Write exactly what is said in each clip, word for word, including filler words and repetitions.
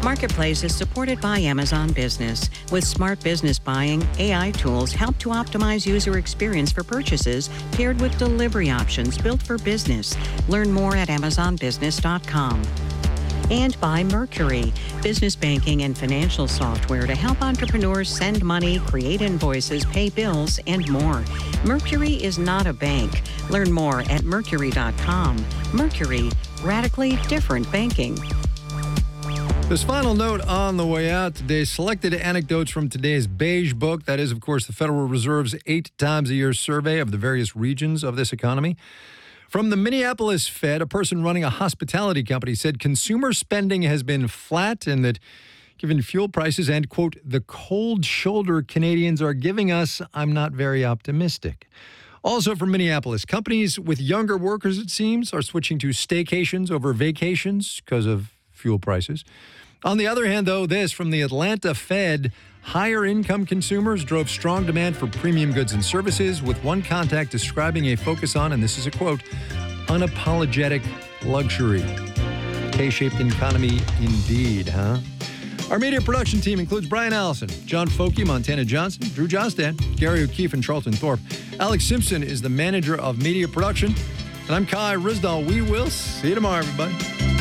Marketplace is supported by Amazon Business. With smart business buying, A I tools help to optimize user experience for purchases paired with delivery options built for business. Learn more at amazon business dot com. And by Mercury, business banking and financial software to help entrepreneurs send money, create invoices, pay bills, and more. Mercury is not a bank. Learn more at mercury dot com. Mercury, radically different banking. This final note on the way out today, selected anecdotes from today's Beige Book. That is, of course, the Federal Reserve's eight times a year survey of the various regions of this economy. From the Minneapolis Fed, a person running a hospitality company said consumer spending has been flat and that given fuel prices and, quote, the cold shoulder Canadians are giving us, I'm not very optimistic. Also from Minneapolis, companies with younger workers, it seems, are switching to staycations over vacations because of fuel prices. On the other hand, though, this from the Atlanta Fed, higher income consumers drove strong demand for premium goods and services, with one contact describing a focus on, and this is a quote, unapologetic luxury. K-shaped economy indeed, huh? Our media production team includes Brian Allison, John Folke, Montana Johnson, Drew Johnstad, Gary O'Keefe, and Charlton Thorpe. Alex Simpson is the manager of media production. And I'm Kai Rizdal. We will see you tomorrow, everybody.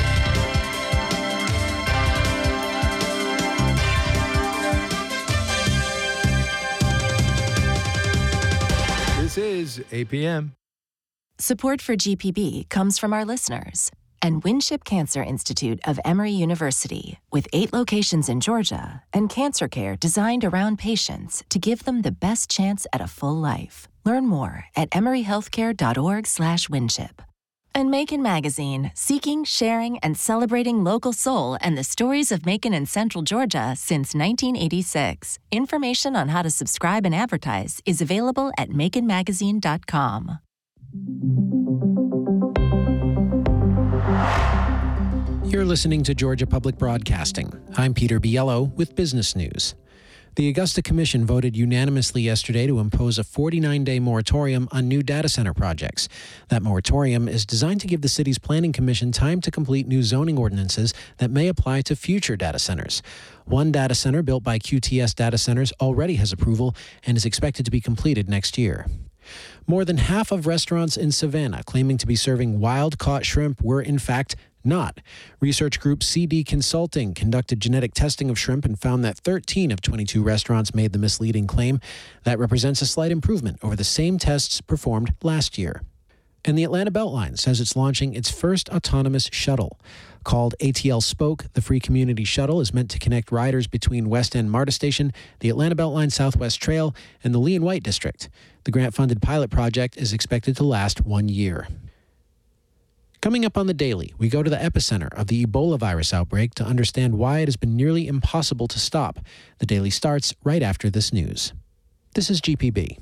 This is A P M. Support for G P B comes from our listeners and Winship Cancer Institute of Emory University, with eight locations in Georgia and cancer care designed around patients to give them the best chance at a full life. Learn more at emory healthcare dot org slash winship. And Macon Magazine, seeking, sharing, and celebrating local soul and the stories of Macon and Central Georgia since nineteen eighty-six. Information on how to subscribe and advertise is available at macon magazine dot com. You're listening to Georgia Public Broadcasting. I'm Peter Biello with Business News. The Augusta Commission voted unanimously yesterday to impose a forty-nine day moratorium on new data center projects. That moratorium is designed to give the city's planning commission time to complete new zoning ordinances that may apply to future data centers. One data center built by Q T S Data Centers already has approval and is expected to be completed next year. More than half of restaurants in Savannah claiming to be serving wild-caught shrimp were, in fact, not. Research group C D Consulting conducted genetic testing of shrimp and found that thirteen of twenty-two restaurants made the misleading claim. That represents a slight improvement over the same tests performed last year. And the Atlanta Beltline says it's launching its first autonomous shuttle. Called A T L Spoke, the free community shuttle is meant to connect riders between West End MARTA Station, the Atlanta Beltline Southwest Trail, and the Lee and White District. The grant-funded pilot project is expected to last one year. Coming up on The Daily, we go to the epicenter of the Ebola virus outbreak to understand why it has been nearly impossible to stop. The Daily starts right after this news. This is G P B.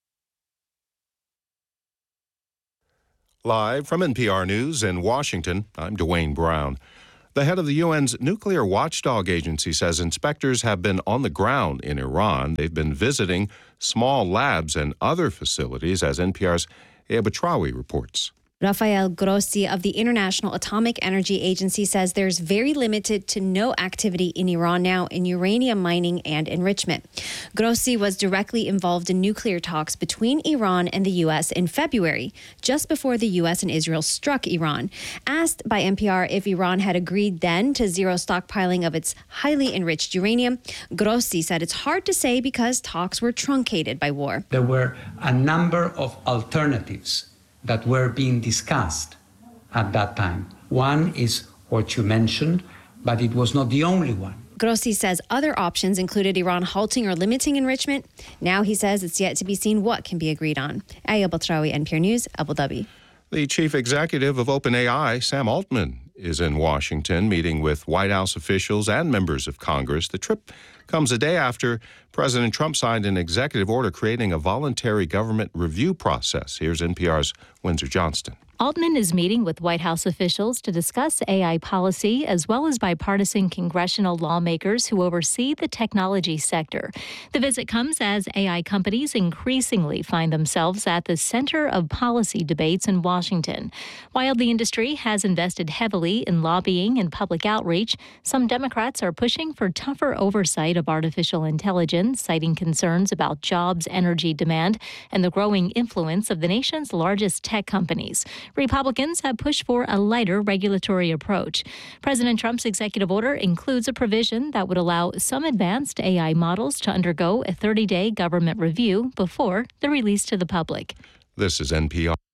Live from N P R News in Washington, I'm Dwayne Brown. The head of the U N's nuclear watchdog agency says inspectors have been on the ground in Iran. They've been visiting small labs and other facilities, as N P R's Eba Trawi reports. Rafael Grossi of the International Atomic Energy Agency says there's very limited to no activity in Iran now in uranium mining and enrichment. Grossi was directly involved in nuclear talks between Iran and the U S in February, just before the U S and Israel struck Iran. Asked by N P R if Iran had agreed then to zero stockpiling of its highly enriched uranium, Grossi said it's hard to say because talks were truncated by war. There were a number of alternatives that were being discussed at that time. One is what you mentioned, but it was not the only one. Grossi says other options included Iran halting or limiting enrichment. Now he says it's yet to be seen what can be agreed on. Aya Batrawi, N P R News, Abu Dhabi. The chief executive of OpenAI, Sam Altman, is in Washington meeting with White House officials and members of Congress. The trip comes a day after President Trump signed an executive order creating a voluntary government review process. Here's N P R's Windsor Johnston. Altman is meeting with White House officials to discuss A I policy as well as bipartisan congressional lawmakers who oversee the technology sector. The visit comes as A I companies increasingly find themselves at the center of policy debates in Washington. While the industry has invested heavily in lobbying and public outreach, some Democrats are pushing for tougher oversight of artificial intelligence, citing concerns about jobs, energy demand, and the growing influence of the nation's largest tech companies. Republicans have pushed for a lighter regulatory approach. President Trump's executive order includes a provision that would allow some advanced A I models to undergo a thirty-day government review before they're released to the public. This is N P R.